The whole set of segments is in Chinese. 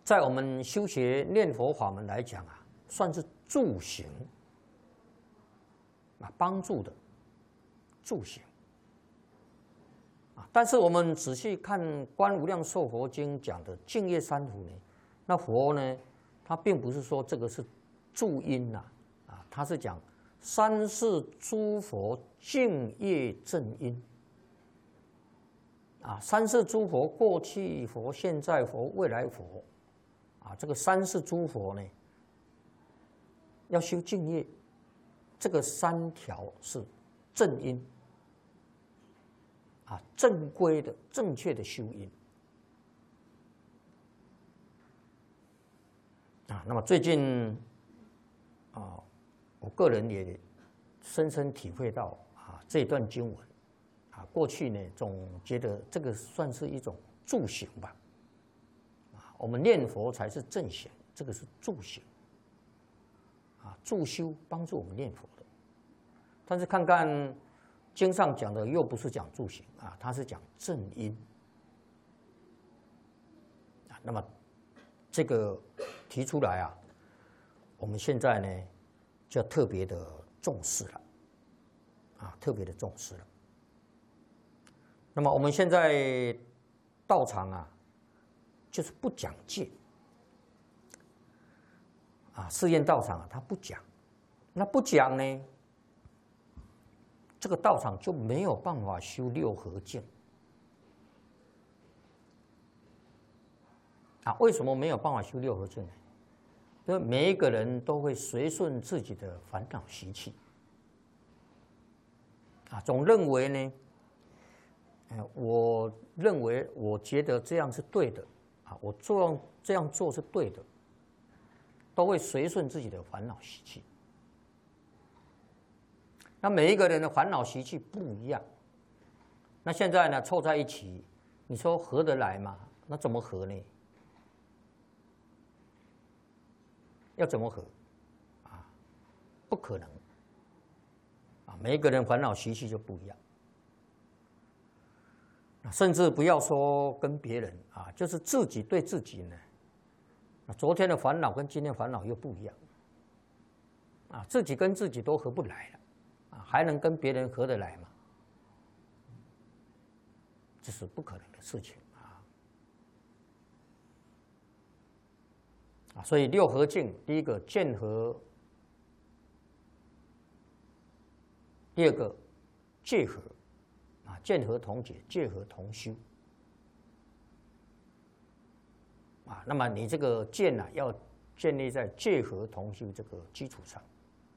在我们修学念佛法门来讲啊，算是助行啊，帮助的助行啊。但是我们仔细看《观无量寿佛经》讲的净业三福呢，那佛呢，他并不是说这个是助因呐，他是讲三世诸佛净业正因。三世诸佛，过去佛、现在佛、未来佛，这个三世诸佛呢，要修净业，这个三条是正因，正规的、正确的修因。那么最近我个人也深深体会到这一段经文。过去呢，总觉得这个算是一种助行吧，我们念佛才是正行，这个是助行，助修帮助我们念佛的。但是看看经上讲的，又不是讲助行它是讲正因那么这个提出来我们现在呢就要特别的重视了特别的重视了。那么我们现在道场就是不讲戒誓愿道场他不讲，那不讲呢，这个道场就没有办法修六合敬为什么没有办法修六合敬呢？因为每一个人都会随顺自己的烦恼习气总认为呢。我认为，我觉得这样是对的我这样做是对的，都会随顺自己的烦恼习气。那每一个人的烦恼习气不一样，那现在呢凑在一起，你说合得来吗？那怎么合呢？要怎么合不可能每一个人烦恼习气就不一样。甚至不要说跟别人就是自己对自己呢，昨天的烦恼跟今天烦恼又不一样自己跟自己都合不来了还能跟别人合得来吗？这是不可能的事情所以六合敬，第一个见合，第二个戒合见合同解，戒合同修那么你这个见要建立在戒合同修这个基础上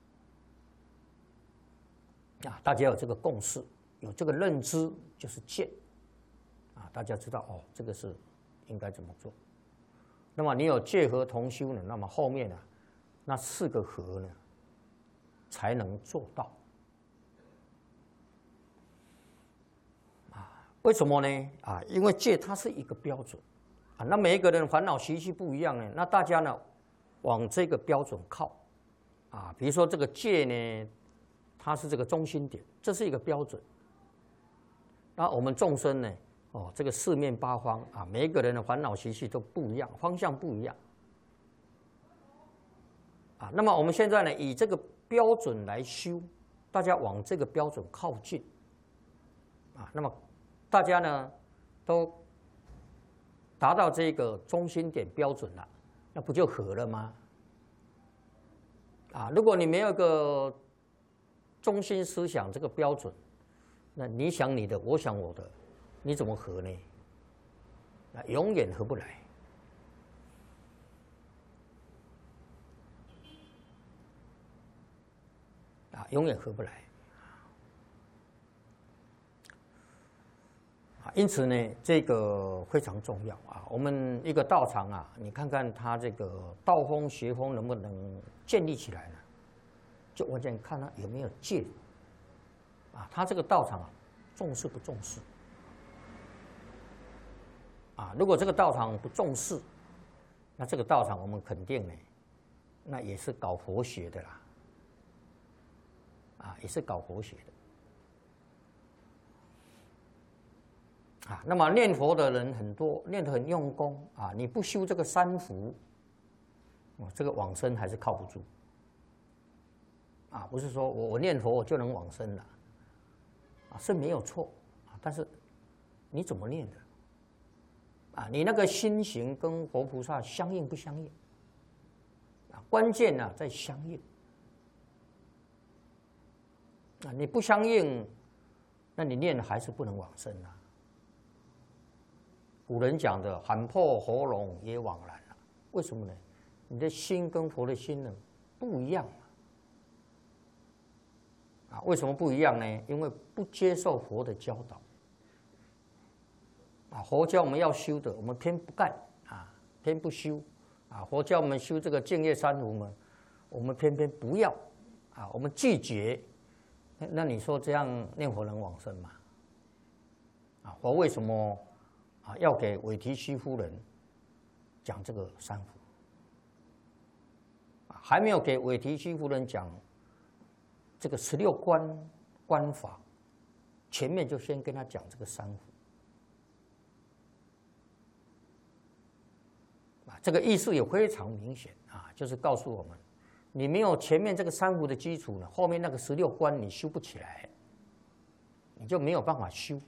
大家有这个共识，有这个认知，就是见大家知道这个是应该怎么做。那么你有戒合同修呢，那么后面那四个合呢才能做到为什么呢？因为戒它是一个标准那每一个人烦恼习气不一样呢，那大家呢往这个标准靠比如说这个戒呢，它是这个中心点，这是一个标准。那我们众生呢，这个四面八方每一个人的烦恼习气都不一样，方向不一样那么我们现在呢，以这个标准来修，大家往这个标准靠近那么大家呢都达到这个中心点标准了，那不就合了吗？如果你没有个中心思想这个标准，那你想你的，我想我的，你怎么合呢？永远合不来永远合不来因此呢，这个非常重要我们一个道场你看看它这个道风学风能不能建立起来呢？就完全看它有没有戒它这个道场重视不重视如果这个道场不重视，那这个道场我们肯定呢，那也是搞佛学的啦也是搞佛学的啊。那么念佛的人很多，念得很用功啊，你不修这个三福，这个往生还是靠不住啊。不是说我念佛我就能往生了啊，是没有错啊，但是你怎么念的啊？你那个心行跟佛菩萨相应不相应啊？关键呢在相应啊，你不相应，那你念还是不能往生啊。古人讲的喊破喉咙也枉然了，为什么呢？你的心跟佛的心呢不一样啊。为什么不一样呢？因为不接受佛的教导啊。佛教我们要修的，我们偏不干啊，偏不修啊。佛教我们修这个净业三福嘛，我们偏偏不要啊，我们拒绝。那你说这样念佛能往生吗？啊，佛为什么啊要给韦提希夫人讲这个三福？还没有给韦提希夫人讲这个16观法，前面就先跟他讲这个三福啊，这个意思也非常明显啊，就是告诉我们，你没有前面这个三福的基础呢，后面那个16观你修不起来，你就没有办法修。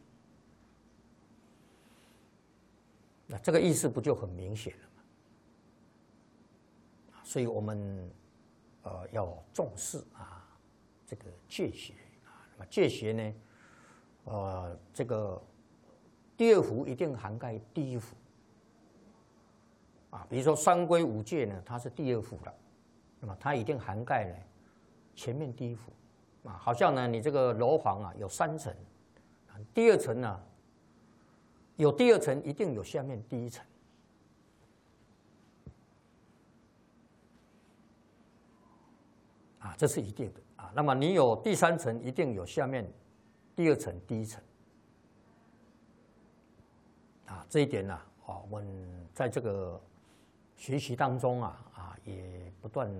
那这个意思不就很明显了吗？所以我们要重视啊这个戒学啊。那么戒学呢，这个第二福一定涵盖第一福啊。比如说三规五戒呢，它是第二福了，那么它一定涵盖了前面第一福啊。好像呢，你这个楼房啊有3层，第2层呢有第2层，一定有下面第1层。啊，这是一定的啊。那么你有第3层，一定有下面第2层、第1层。啊，这一点呢，啊，我们在这个学习当中啊，也不断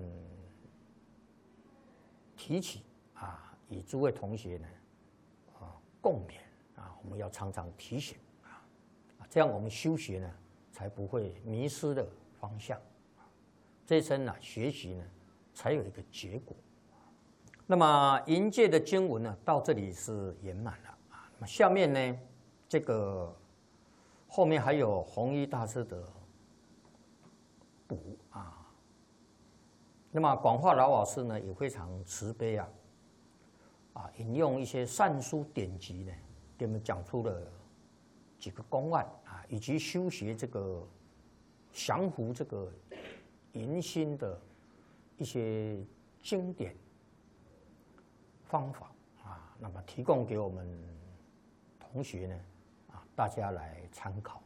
提起啊，与诸位同学呢，共勉啊，我们要常常提醒啊，这样我们修学呢，才不会迷失了方向。这一生呢，学习呢，才有一个结果。那么银戒的经文呢，到这里是圆满了啊。那么下面呢，这个后面还有弘一大师的补啊。那么广化老法师呢，也非常慈悲啊，引用一些善书典籍呢，给我们讲出了几个公案啊，以及修学这个降伏这个淫心的一些经典方法啊，那么提供给我们同学呢大家来参考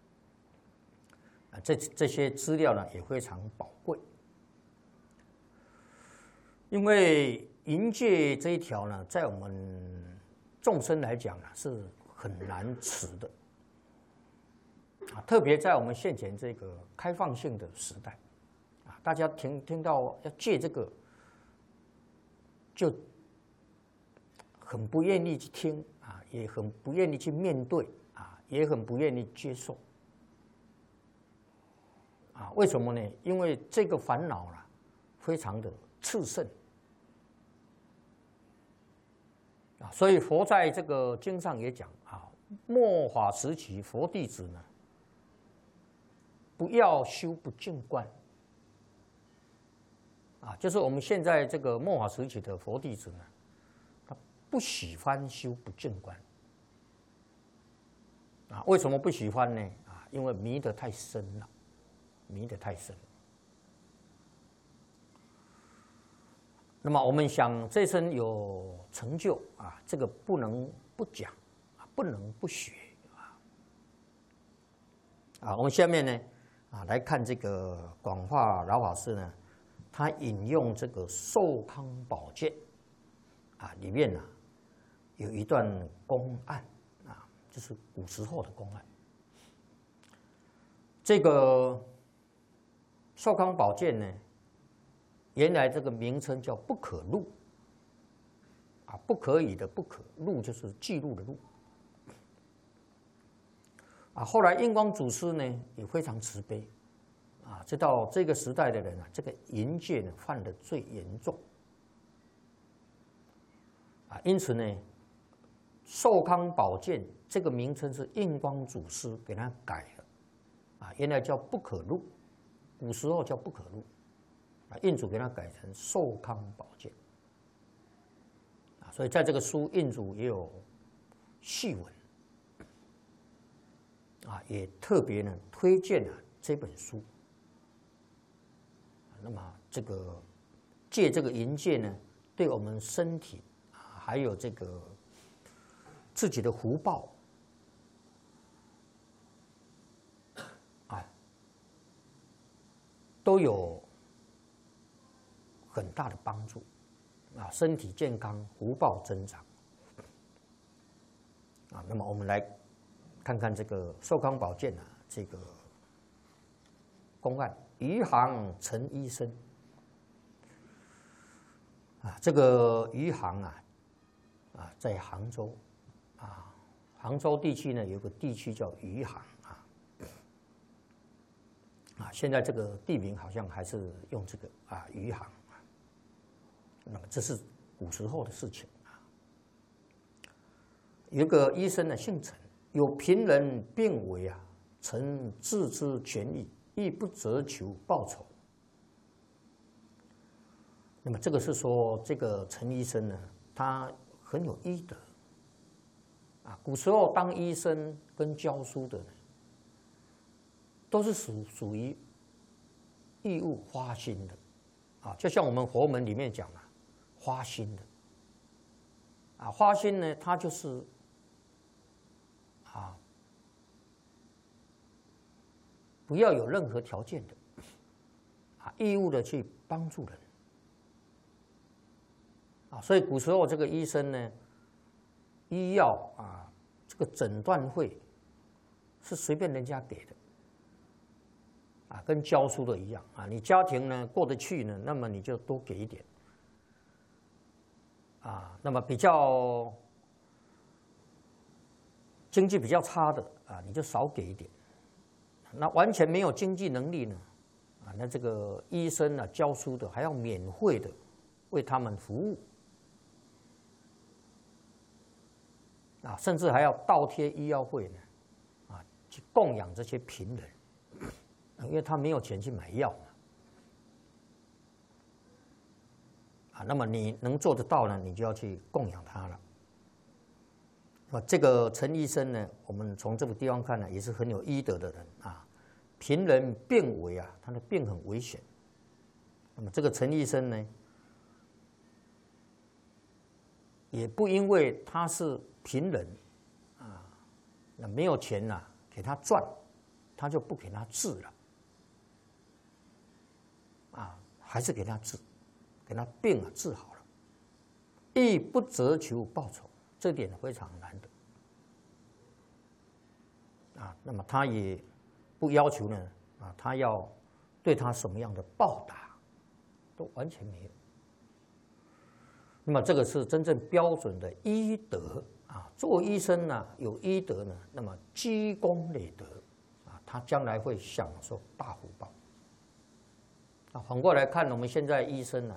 啊。这些资料呢也非常宝贵，因为淫戒这一条呢，在我们众生来讲呢是很难持的啊，特别在我们现前这个开放性的时代啊，大家听到要戒这个，就很不愿意去听啊，也很不愿意去面对啊，也很不愿意接受啊。为什么呢？因为这个烦恼啊，非常的炽盛啊，所以佛在这个经上也讲啊，末法时期佛弟子呢，不要修不净观啊，就是我们现在这个末法时期的佛弟子呢，他不喜欢修不净观啊。为什么不喜欢呢？啊，因为迷得太深了，迷得太深。那么我们想这生有成就啊，这个不能不讲啊，不能不学啊。我们下面呢来看这个广化老法师呢，他引用这个《寿康宝鉴》啊，里面呢有一段公案啊，就是古时候的公案。这个《寿康宝鉴》呢，原来这个名称叫不可录啊，不可以的不可，录就是记录的录。 后来印光祖师呢也非常慈悲，知道这个时代的人这个淫戒呢犯得最严重，因此呢，寿康宝鉴这个名称是印光祖师给他改了，原来叫不可入，古时候叫不可入，印祖给他改成寿康宝鉴，所以在这个书印祖也有细文。也特别呢推荐了这本书。那么这个戒这个淫戒呢，对我们身体还有这个自己的福报都有很大的帮助身体健康，福报增长那么我们来看看这个寿康宝鉴这个公案，余杭陈医生这个余杭在杭州杭州地区呢有个地区叫余杭现在这个地名好像还是用这个余杭那么这是古时候的事情有一个医生呢姓陈。有贫人病危曾自知权益，亦不责求报酬。那么这个是说，这个陈医生呢，他很有医德古时候当医生跟教书的呢，都是属于义务花心的就像我们佛门里面讲花心的花心呢，他就是不要有任何条件的义务的去帮助人所以古时候这个医生呢，医药这个诊断费是随便人家给的跟教书的一样你家庭呢过得去呢，那么你就多给一点那么比较经济比较差的你就少给一点。那完全没有经济能力呢那这个医生教书的还要免费的为他们服务甚至还要倒贴医药费呢去供养这些贫人因为他没有钱去买药嘛那么你能做得到呢，你就要去供养他了。这个陈医生呢，我们从这个地方看呢，也是很有医德的人贫人病危他的病很危险。那么这个陈医生呢，也不因为他是贫人那没有钱给他赚，他就不给他治了还是给他治，给他病治好了，亦不责求报酬。这点非常难得那么他也不要求呢他要对他什么样的报答，都完全没有。那么这个是真正标准的医德做医生有医德呢，那么积功累德他将来会享受大福报反过来看，我们现在医生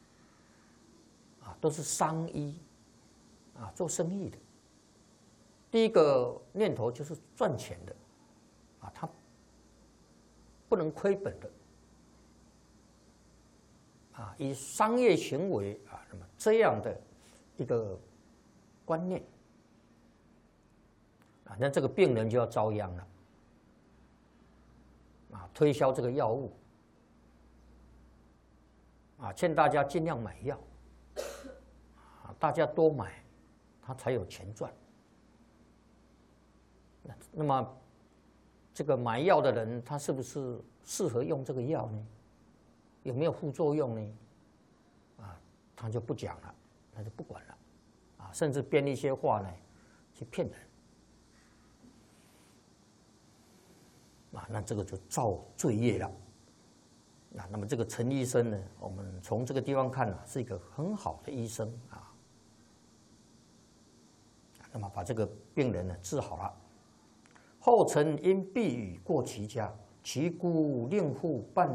都是商医做生意的，第一个念头就是赚钱的他不能亏本的以商业行为那么这样的一个观念那这个病人就要遭殃了推销这个药物劝大家尽量买药大家多买，他才有钱赚。那么，这个买药的人，他是不是适合用这个药呢？有没有副作用呢？他就不讲了，他就不管了，甚至编一些话呢，去骗人。那这个就造罪业了。那么这个陈医生呢，我们从这个地方看是一个很好的医生那么把这个病人呢治好了。 后尘因避雨过其家，其姑令户半。